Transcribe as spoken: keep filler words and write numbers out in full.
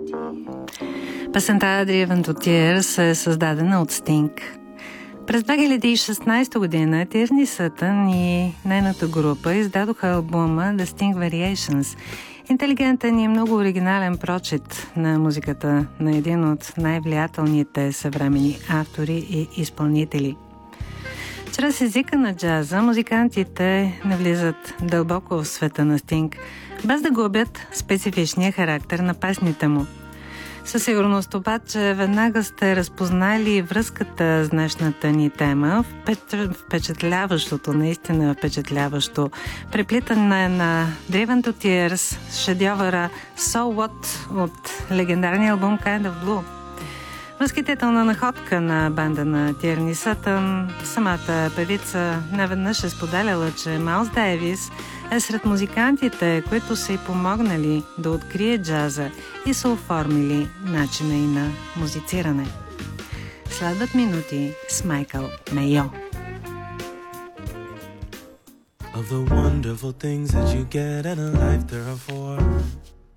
Песента Driven to Tears е създадена от Sting. През две хиляди и шестнадесета година Тирни Сътън и нейната група издадоха албума The Sting Variations. Интелигентен и много оригинален прочит на музиката на един от най-влиятелните съвремени автори и изпълнители. Чрез езика на джаза музикантите навлизат дълбоко в света на Стинг, без да губят специфичния характер на песните му. Със сигурност обаче веднага сте разпознали връзката с днешната ни тема, впечатляващото, наистина впечатляващо преплитане на Driven to Tears с шедьовъра So What от легендарния албум Kind of Blue. Възхитителна находка на банда на Тирни Сътън. Самата певица наведнъж е споделяла, че Майлс Дейвис е сред музикантите, които са й помогнали да открие джаза и са оформили начина и на музициране. Следват минути с Майкъл Мейо. Of the wonderful things that you get in a life there are four.